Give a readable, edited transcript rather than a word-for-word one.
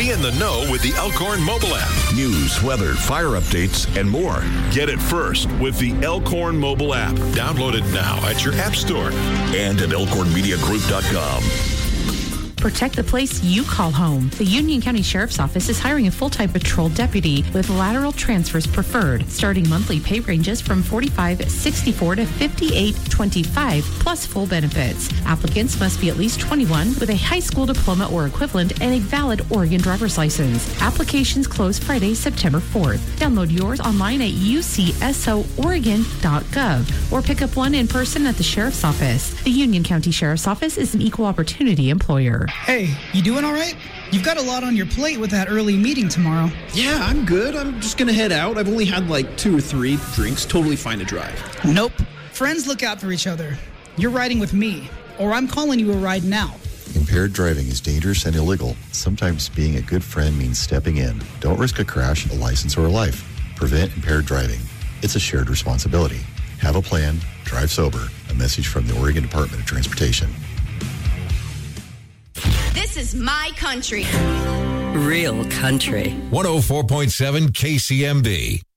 Be in the know with the Elkhorn mobile app. News, weather, fire updates, and more. Get it first with the Elkhorn mobile app. Download it now at your app store and at elkhornmediagroup.com. Protect the place you call home. The Union County Sheriff's Office is hiring a full-time patrol deputy with lateral transfers preferred. Starting monthly pay ranges from $45.64 to $58.25 plus full benefits. Applicants must be at least 21 with a high school diploma or equivalent and a valid Oregon driver's license. Applications close Friday, September 4th. Download yours online at ucsoregon.gov or pick up one in person at the Sheriff's Office. The Union County Sheriff's Office is an equal opportunity employer. Hey, you doing all right? You've got a lot on your plate with that early meeting tomorrow. Yeah, I'm good. I'm just going to head out. I've only had like 2 or 3 drinks. Totally fine to drive. Nope. Friends look out for each other. You're riding with me, or I'm calling you a ride now. Impaired driving is dangerous and illegal. Sometimes being a good friend means stepping in. Don't risk a crash, a license, or a life. Prevent impaired driving. It's a shared responsibility. Have a plan. Drive sober. A message from the Oregon Department of Transportation. This is my country. Real country. 104.7 KCMB.